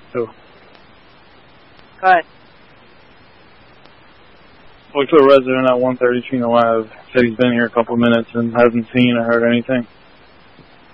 Who? Go ahead. Spoke to a resident at 130 Chino Ave. Said he's been here a couple of minutes and hasn't seen or heard anything.